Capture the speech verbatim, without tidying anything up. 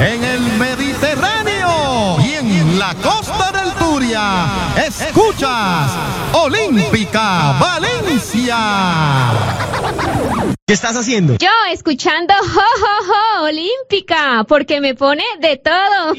en el Mediterráneo y en la costa del Turia. Escuchas Olímpica Valencia. ¿Qué estás haciendo? Yo escuchando Jo Jo Jo Olímpica, porque me pone de todo.